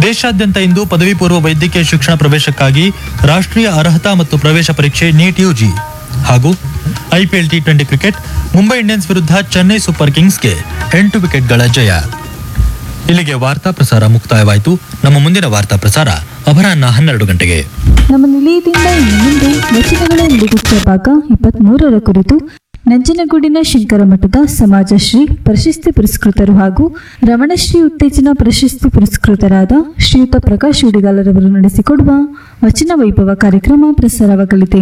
ದೇಶಾದ್ಯಂತ ಇಂದು ಪದವಿ ಪೂರ್ವ ವೈದ್ಯಕೀಯ ಶಿಕ್ಷಣ ಪ್ರವೇಶಕ್ಕಾಗಿ ರಾಷ್ಟ್ರೀಯ ಅರ್ಹತಾ ಮತ್ತು ಪ್ರವೇಶ ಪರೀಕ್ಷೆ ನೀಟ್ ಯುಜಿ ಹಾಗೂ IPL T20 cricket Mumbai Indians ವಿರುದ್ಧ ಚೆನ್ನೈ ಸೂಪರ್ ಕಿಂಗ್ಸ್ಗೆ 8 ವಿಕೆಟ್ಗಳ ಜಯ. ಇಲ್ಲಿಗೆ ವಾರ್ತಾ ಪ್ರಸಾರ ಮುಕ್ತಾಯವಾಯಿತು. ನಮ್ಮ ಮುಂದಿನ ವಾರ್ತಾ ಪ್ರಸಾರ ಅಪರಾಹ್ನ 12 ಗಂಟೆಗೆ. ನಮ್ಮ ನಿಲಯದಿಂದ ಇನ್ನು ಮುಂದೆ ವಚನಗಳ ನುಡಿಗುಚ್ಚ ಭಾಗ 23ರ ಕುರಿತು ನಂಜನಗೂಡಿನ ಶಂಕರ ಮಠದ ಸಮಾಜಶ್ರೀ ಪ್ರಶಸ್ತಿ ಪುರಸ್ಕೃತರು ಹಾಗೂ ರಮಣಶ್ರೀ ಉತ್ತೇಜನ ಪ್ರಶಸ್ತಿ ಪುರಸ್ಕೃತರಾದ ಶ್ರೀಯುತ ಪ್ರಕಾಶ್ ಉಡಿಗಾಲರವರು ನಡೆಸಿಕೊಡುವ ವಚನ ವೈಭವ ಕಾರ್ಯಕ್ರಮ ಪ್ರಸಾರವಾಗಲಿದೆ.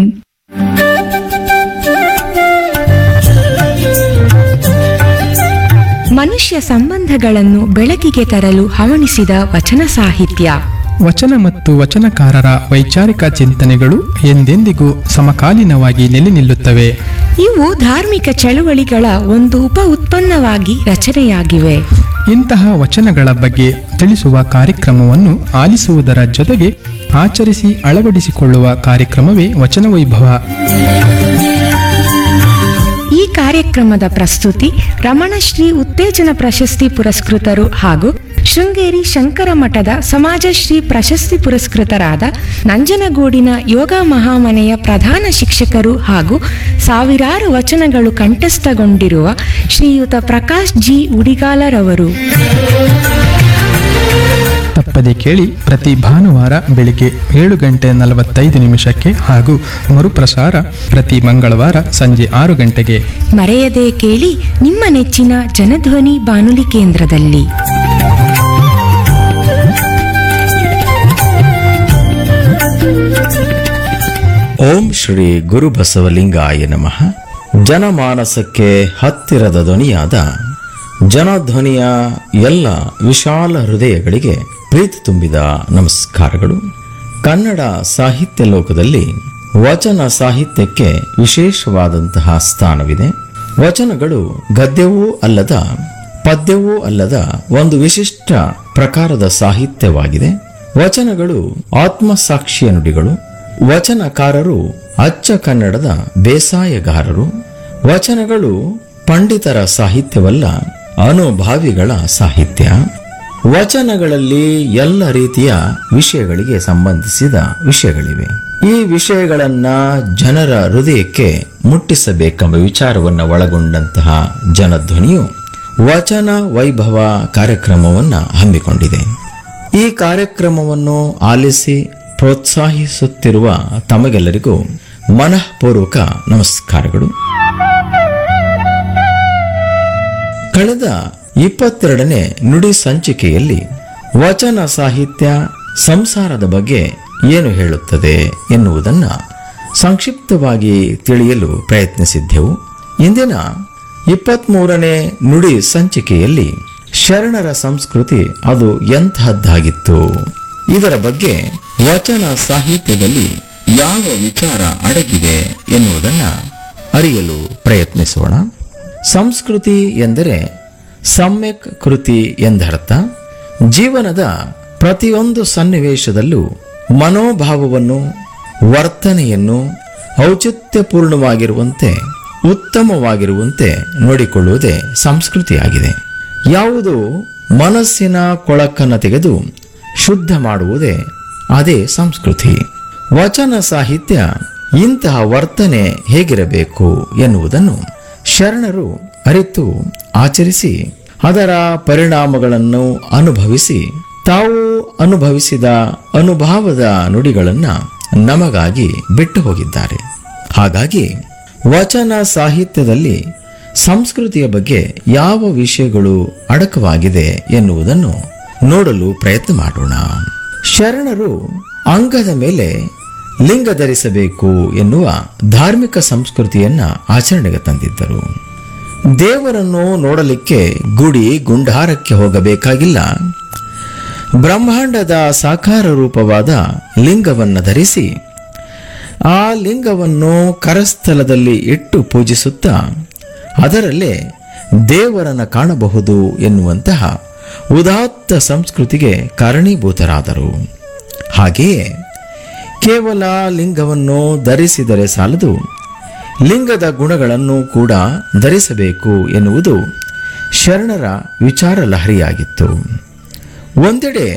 ಮನುಷ್ಯ ಸಂಬಂಧಗಳನ್ನು ಬೆಳಕಿಗೆ ತರಲು ಹವಣಿಸಿದ ವಚನ ಸಾಹಿತ್ಯ. ವಚನ ಮತ್ತು ವಚನಕಾರರ ವೈಚಾರಿಕ ಚಿಂತನೆಗಳು ಎಂದೆಂದಿಗೂ ಸಮಕಾಲೀನವಾಗಿ ನೆಲೆ ನಿಲ್ಲುತ್ತವೆ. ಇವು ಧಾರ್ಮಿಕ ಚಳುವಳಿಗಳ ಒಂದು ಉಪ ಉತ್ಪನ್ನವಾಗಿ ರಚನೆಯಾಗಿವೆ. ಇಂತಹ ವಚನಗಳ ಬಗ್ಗೆ ತಿಳಿಸುವ ಕಾರ್ಯಕ್ರಮವನ್ನು ಆಲಿಸುವುದರ ಜೊತೆಗೆ ಆಚರಿಸಿ ಅಳವಡಿಸಿಕೊಳ್ಳುವ ಕಾರ್ಯಕ್ರಮವೇ ವಚನ ವೈಭವ. ಈ ಕಾರ್ಯಕ್ರಮದ ಪ್ರಸ್ತುತಿ ರಮಣಶ್ರೀ ಉತ್ತೇಜನ ಪ್ರಶಸ್ತಿ ಪುರಸ್ಕೃತರು ಹಾಗೂ ಶೃಂಗೇರಿ ಶಂಕರ ಮಠದ ಸಮಾಜಶ್ರೀ ಪ್ರಶಸ್ತಿ ಪುರಸ್ಕೃತರಾದ ನಂಜನಗೂಡಿನ ಯೋಗ ಮಹಾಮನೆಯ ಪ್ರಧಾನ ಶಿಕ್ಷಕರು ಹಾಗೂ ಸಾವಿರಾರು ವಚನಗಳು ಕಂಠಸ್ಥಗೊಂಡಿರುವ ಶ್ರೀಯುತ ಪ್ರಕಾಶ್ ಜಿ ಉಡಿಗಾಲರವರು. ತಪ್ಪದೆ ಕೇಳಿ, ಪ್ರತಿ ಭಾನುವಾರ ಬೆಳಿಗ್ಗೆ 7:45 ಹಾಗೂ ಮರುಪ್ರಸಾರ ಪ್ರತಿ ಮಂಗಳವಾರ ಸಂಜೆ 6 ಗಂಟೆಗೆ. ಮರೆಯದೆ ಕೇಳಿ ನಿಮ್ಮ ನೆಚ್ಚಿನ ಜನಧ್ವನಿ ಬಾನುಲಿ ಕೇಂದ್ರದಲ್ಲಿ. ಓಂ ಶ್ರೀ ಗುರು ಬಸವಲಿಂಗಾಯ ನಮಃ. ಜನಮಾನಸಕ್ಕೆ ಹತ್ತಿರದ ಧ್ವನಿಯಾದ ಜನಧ್ವನಿಯ ಎಲ್ಲ ವಿಶಾಲ ಹೃದಯಗಳಿಗೆ ಪ್ರೀತಿ ತುಂಬಿದ ನಮಸ್ಕಾರಗಳು. ಕನ್ನಡ ಸಾಹಿತ್ಯ ಲೋಕದಲ್ಲಿ ವಚನ ಸಾಹಿತ್ಯಕ್ಕೆ ವಿಶೇಷವಾದಂತಹ ಸ್ಥಾನವಿದೆ. ವಚನಗಳು ಗದ್ಯವೂ ಅಲ್ಲದ ಪದ್ಯವೂ ಅಲ್ಲದ ಒಂದು ವಿಶಿಷ್ಟ ಪ್ರಕಾರದ ಸಾಹಿತ್ಯವಾಗಿದೆ. ವಚನಗಳು ಆತ್ಮಸಾಕ್ಷಿಯ ನುಡಿಗಳು. ವಚನಕಾರರು ಅಚ್ಚ ಕನ್ನಡದ ಬೇಸಾಯಗಾರರು. ವಚನಗಳು ಪಂಡಿತರ ಸಾಹಿತ್ಯವಲ್ಲ, ಅನುಭಾವಿಗಳ ಸಾಹಿತ್ಯ. ವಚನಗಳಲ್ಲಿ ಎಲ್ಲ ರೀತಿಯ ವಿಷಯಗಳಿಗೆ ಸಂಬಂಧಿಸಿದ ವಿಷಯಗಳಿವೆ. ಈ ವಿಷಯಗಳನ್ನ ಜನರ ಹೃದಯಕ್ಕೆ ಮುಟ್ಟಿಸಬೇಕೆಂಬ ವಿಚಾರವನ್ನು ಒಳಗೊಂಡಂತಹ ಜನಧ್ವನಿಯು ವಚನ ವೈಭವ ಕಾರ್ಯಕ್ರಮವನ್ನು ಹಮ್ಮಿಕೊಂಡಿದೆ. ಈ ಕಾರ್ಯಕ್ರಮವನ್ನು ಆಲಿಸಿ ಪ್ರೋತ್ಸಾಹಿಸುತ್ತಿರುವ ತಮಗೆಲ್ಲರಿಗೂ ಮನಃಪೂರ್ವಕ ನಮಸ್ಕಾರಗಳು. ಕಳೆದ 22ನೇ ನುಡಿ ಸಂಚಿಕೆಯಲ್ಲಿ ವಚನ ಸಾಹಿತ್ಯ ಸಂಸಾರದ ಬಗ್ಗೆ ಏನು ಹೇಳುತ್ತದೆ ಎನ್ನುವುದನ್ನು ಸಂಕ್ಷಿಪ್ತವಾಗಿ ತಿಳಿಯಲು ಪ್ರಯತ್ನಿಸಿದ್ದೆವು. ಇಂದಿನ 23ನೇ ನುಡಿ ಸಂಚಿಕೆಯಲ್ಲಿ ಶರಣರ ಸಂಸ್ಕೃತಿ ಅದು ಎಂತಹದ್ದಾಗಿತ್ತು, ಇದರ ಬಗ್ಗೆ ವಚನ ಸಾಹಿತ್ಯದಲ್ಲಿ ಯಾವ ವಿಚಾರ ಅಡಗಿದೆ ಎನ್ನುವುದನ್ನು ಅರಿಯಲು ಪ್ರಯತ್ನಿಸೋಣ. ಸಂಸ್ಕೃತಿ ಎಂದರೆ ಸಮ್ಯಕ್ ಕೃತಿ ಎಂದರ್ಥ. ಜೀವನದ ಪ್ರತಿಯೊಂದು ಸನ್ನಿವೇಶದಲ್ಲೂ ಮನೋಭಾವವನ್ನು, ವರ್ತನೆಯನ್ನು ಔಚಿತ್ಯಪೂರ್ಣವಾಗಿರುವಂತೆ, ಉತ್ತಮವಾಗಿರುವಂತೆ ನೋಡಿಕೊಳ್ಳುವುದೇ ಸಂಸ್ಕೃತಿಯಾಗಿದೆ. ಯಾವುದು ಮನಸ್ಸಿನ ಕೊಳಕನ್ನು ತೆಗೆದು ಶುದ್ಧ ಮಾಡುವುದೇ ಅದೇ ಸಂಸ್ಕೃತಿ. ವಚನ ಸಾಹಿತ್ಯ ಇಂತಹ ವರ್ತನೆ ಹೇಗಿರಬೇಕು ಎನ್ನುವುದನ್ನು ಶರಣರು ಅರಿತು ಆಚರಿಸಿ ಅದರ ಪರಿಣಾಮಗಳನ್ನು ಅನುಭವಿಸಿ ತಾವು ಅನುಭವಿಸಿದ ಅನುಭವದ ನುಡಿಗಳನ್ನು ನಮಗಾಗಿ ಬಿಟ್ಟು ಹೋಗಿದ್ದಾರೆ. ಹಾಗಾಗಿ ವಚನ ಸಾಹಿತ್ಯದಲ್ಲಿ ಸಂಸ್ಕೃತಿಯ ಬಗ್ಗೆ ಯಾವ ವಿಷಯಗಳು ಅಡಕವಾಗಿದೆ ಎನ್ನುವುದನ್ನು ನೋಡಲು ಪ್ರಯತ್ನ ಮಾಡೋಣ. ಶರಣರು ಅಂಗದ ಮೇಲೆ ಲಿಂಗ ಧರಿಸಬೇಕು ಎನ್ನುವ ಧಾರ್ಮಿಕ ಸಂಸ್ಕೃತಿಯನ್ನ ಆಚರಣೆಗೆ ತಂದಿದ್ದರು. ದೇವರನ್ನು ನೋಡಲಿಕ್ಕೆ ಗುಡಿ ಗುಂಡಾರಕ್ಕೆ ಹೋಗಬೇಕಾಗಿಲ್ಲ. ಬ್ರಹ್ಮಾಂಡದ ಸಾಕಾರ ರೂಪವಾದ ಲಿಂಗವನ್ನು ಧರಿಸಿ ಆ ಲಿಂಗವನ್ನು ಕರಸ್ಥಲದಲ್ಲಿ ಇಟ್ಟು ಪೂಜಿಸುತ್ತಾ ಅದರಲ್ಲೇ ದೇವರನ್ನು ಕಾಣಬಹುದು ಎನ್ನುವಂತಹ ಉದಾತ್ತ ಸಂಸ್ಕೃತಿಗೆ ಕಾರಣೀಭೂತರಾದರು. ಹಾಗೆಯೇ ಕೇವಲ ಲಿಂಗವನ್ನು ಧರಿಸಿದರೆ ಸಾಲದು, ಲಿಂಗದ ಗುಣಗಳನ್ನು ಕೂಡ ಧರಿಸಬೇಕು ಎನ್ನುವುದು ಶರಣರ ವಿಚಾರ ಲಹರಿಯಾಗಿತ್ತು. ಒಂದೆಡೆ